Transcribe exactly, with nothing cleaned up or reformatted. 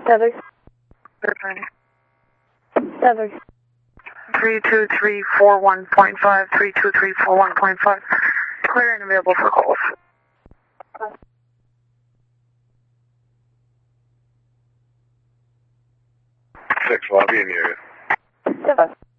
Seven. Thirteen. Seven. Three two three four one point five. Three two three four one point five. Clear and available for calls. Six lobby in the area. Seven.